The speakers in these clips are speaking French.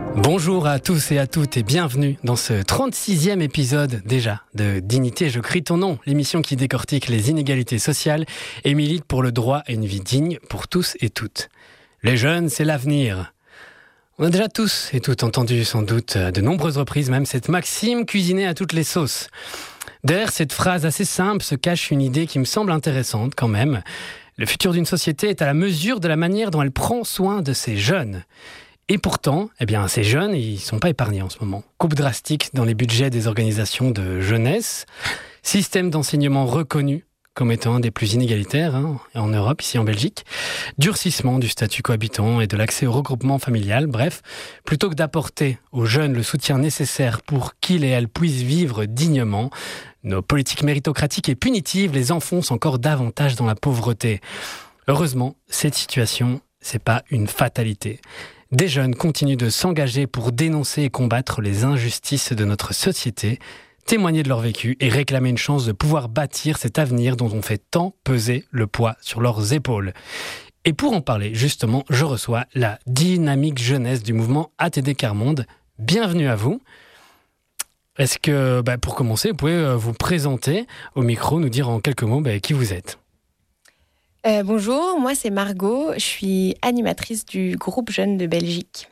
Bonjour à tous et à toutes et bienvenue dans ce 36e épisode déjà de Dignité, je crie ton nom, l'émission qui décortique les inégalités sociales et milite pour le droit à une vie digne pour tous et toutes. Les jeunes, c'est l'avenir. On a déjà tous et toutes entendu sans doute à de nombreuses reprises même cette maxime cuisinée à toutes les sauces. Derrière cette phrase assez simple se cache une idée qui me semble intéressante quand même. Le futur d'une société est à la mesure de la manière dont elle prend soin de ses jeunes. Et pourtant, ces jeunes, ils ne sont pas épargnés en ce moment. Coupe drastique dans les budgets des organisations de jeunesse, système d'enseignement reconnu comme étant un des plus inégalitaires en Europe, ici en Belgique, durcissement du statut cohabitant et de l'accès au regroupement familial. Bref, plutôt que d'apporter aux jeunes le soutien nécessaire pour qu'ils et elles puissent vivre dignement, nos politiques méritocratiques et punitives les enfoncent encore davantage dans la pauvreté. Heureusement, cette situation, c'est pas une fatalité. Des jeunes continuent de s'engager pour dénoncer et combattre les injustices de notre société, témoigner de leur vécu et réclamer une chance de pouvoir bâtir cet avenir dont on fait tant peser le poids sur leurs épaules. Et pour en parler, justement, je reçois la dynamique jeunesse du mouvement ATD Quart Monde. Bienvenue à vous. Est-ce que, pour commencer, vous pouvez vous présenter au micro, nous dire en quelques mots qui vous êtes ? Bonjour, moi c'est Margot, je suis animatrice du groupe Jeunes de Belgique.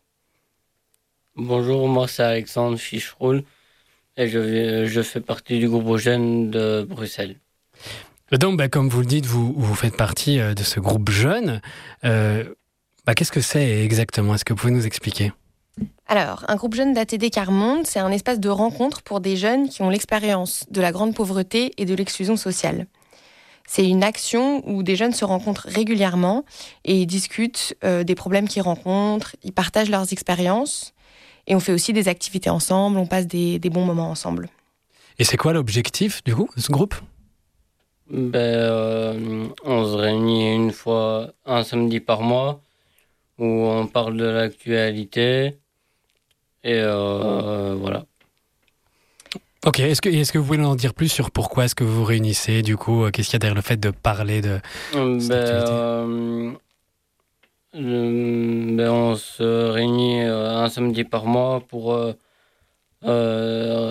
Bonjour, moi c'est Alexandre Ficheroul et je fais partie du groupe Jeunes de Bruxelles. Donc, comme vous le dites, vous faites partie de ce groupe jeune. Qu'est-ce que c'est exactement ? Est-ce que vous pouvez nous expliquer ? Alors, un groupe jeune d'ATD Quart Monde, c'est un espace de rencontre pour des jeunes qui ont l'expérience de la grande pauvreté et de l'exclusion sociale. C'est une action où des jeunes se rencontrent régulièrement et ils discutent des problèmes qu'ils rencontrent, ils partagent leurs expériences et on fait aussi des activités ensemble, on passe des bons moments ensemble. Et c'est quoi l'objectif du coup de ce groupe ? On se réunit une fois, un samedi par mois, où on parle de l'actualité et voilà. Ok, est-ce que vous pouvez nous en dire plus sur pourquoi est-ce que vous vous réunissez, du coup, qu'est-ce qu'il y a derrière le fait de parler de cette activité ? On se réunit un samedi par mois pour